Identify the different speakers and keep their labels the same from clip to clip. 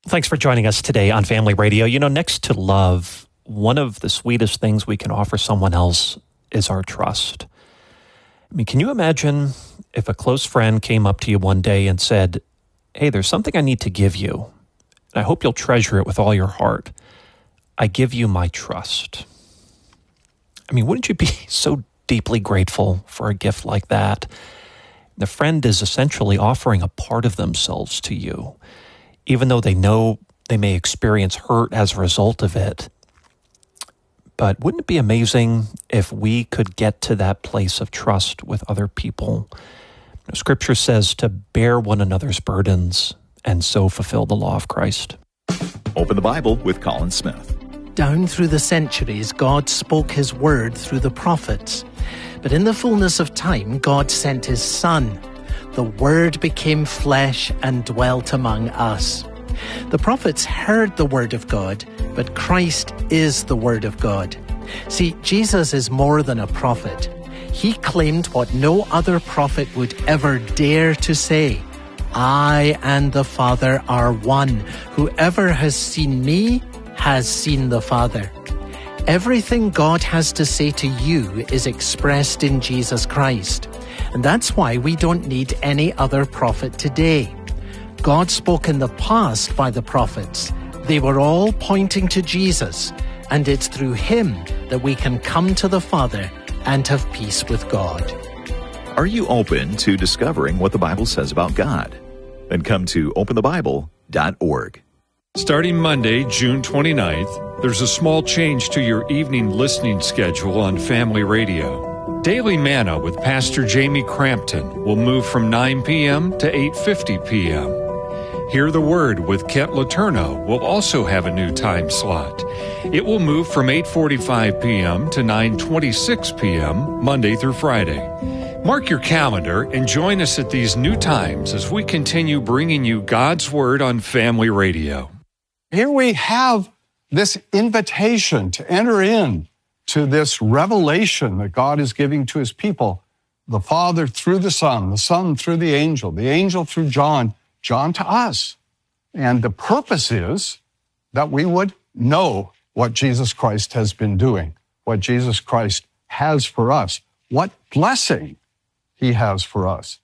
Speaker 1: Thanks for joining us today on Family Radio. You know, next to love, one of the sweetest things we can offer someone else is our trust. I mean, can you imagine if a close friend came up to you one day and said, "Hey, there's something I need to give you, and I hope you'll treasure it with all your heart. I give you my trust." I mean, wouldn't you be so deeply grateful for a gift like that? The friend is essentially offering a part of themselves to you, even though they know they may experience hurt as a result of it. But wouldn't it be amazing if we could get to that place of trust with other people? Scripture says to bear one another's burdens and so fulfill the law of Christ.
Speaker 2: Open the Bible with Colin Smith.
Speaker 3: Down through the centuries, God spoke his word through the prophets. But in the fullness of time, God sent his Son. The Word became flesh and dwelt among us. The prophets heard the Word of God, but Christ is the Word of God. See, Jesus is more than a prophet. He claimed what no other prophet would ever dare to say. I and the Father are one. Whoever has seen me has seen the Father. Everything God has to say to you is expressed in Jesus Christ. And that's why we don't need any other prophet today. God spoke in the past by the prophets. They were all pointing to Jesus, and it's through him that we can come to the Father and have peace with God.
Speaker 2: Are you open to discovering what the Bible says about God? Then come to openthebible.org.
Speaker 4: Starting Monday, June 29th, there's a small change to your evening listening schedule on Family Radio. Daily Manna with Pastor Jamie Crampton will move from 9 p.m. to 8:50 p.m. Hear the Word with Kent Letourneau will also have a new time slot. It will move from 8:45 p.m. to 9:26 p.m. Monday through Friday. Mark your calendar and join us at these new times as we continue bringing you God's Word on Family Radio.
Speaker 5: Here we have this invitation to enter in to this revelation that God is giving to his people, the Father through the Son through the angel through John to us. And the purpose is that we would know what Jesus Christ has been doing, what Jesus Christ has for us, what blessing he has for us.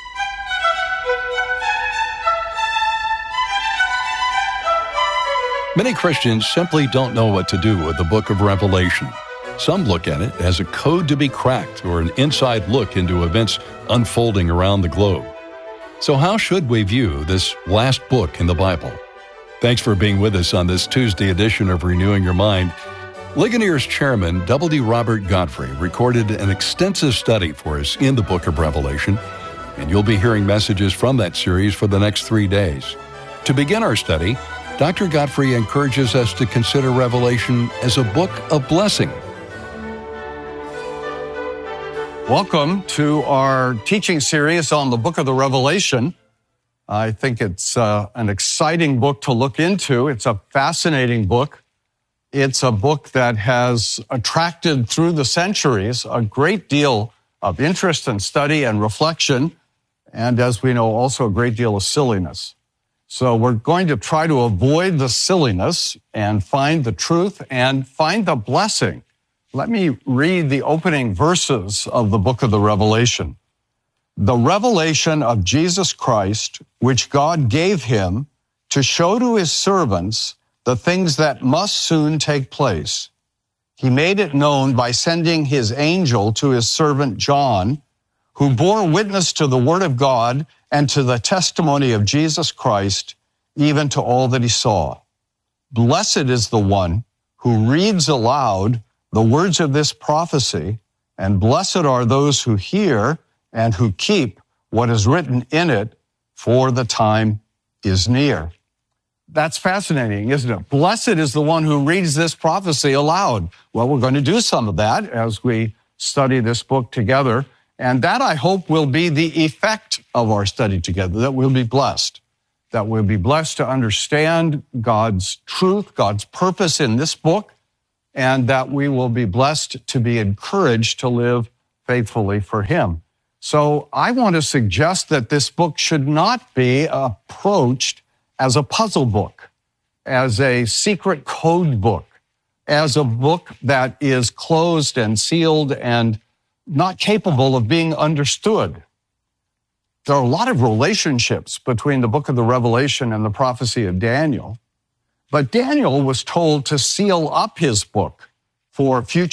Speaker 6: Many Christians simply don't know what to do with the book of Revelation. Some look at it as a code to be cracked or an inside look into events unfolding around the globe. So how should we view this last book in the Bible? Thanks for being with us on this Tuesday edition of Renewing Your Mind. Ligonier's chairman, W. Robert Godfrey, recorded an extensive study for us in the book of Revelation, and you'll be hearing messages from that series for the next 3 days. To begin our study, Dr. Godfrey encourages us to consider Revelation as a book of blessing.
Speaker 5: Welcome to our teaching series on the book of the Revelation. I think it's an exciting book to look into. It's a fascinating book. It's a book that has attracted through the centuries a great deal of interest and study and reflection, and as we know, also a great deal of silliness. So we're going to try to avoid the silliness and find the truth and find the blessing. Let me read the opening verses of the book of the Revelation. The revelation of Jesus Christ, which God gave him to show to his servants the things that must soon take place. He made it known by sending his angel to his servant John, who bore witness to the word of God and to the testimony of Jesus Christ, even to all that he saw. Blessed is the one who reads aloud the words of this prophecy, and blessed are those who hear and who keep what is written in it, for the time is near. That's fascinating, isn't it? Blessed is the one who reads this prophecy aloud. Well, we're going to do some of that as we study this book together. And that, I hope, will be the effect of our study together, that we'll be blessed. That we'll be blessed to understand God's truth, God's purpose in this book, and that we will be blessed to be encouraged to live faithfully for him. So I want to suggest that this book should not be approached as a puzzle book, as a secret code book, as a book that is closed and sealed and not capable of being understood. There are a lot of relationships between the book of the Revelation and the prophecy of Daniel, but Daniel was told to seal up his book for future